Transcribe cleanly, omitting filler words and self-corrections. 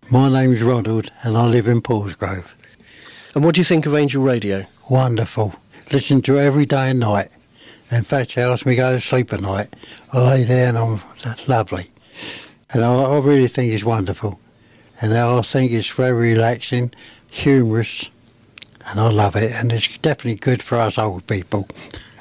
My name's Ronald and I live in Paulsgrove. And what do you think of Angel Radio? Wonderful. Listen to it every day and night. In fact, it helps me go to sleep at night. I lay there and I'm lovely. And I really think it's wonderful. And I think it's very relaxing, humorous, and I love it. And it's definitely good for us old people.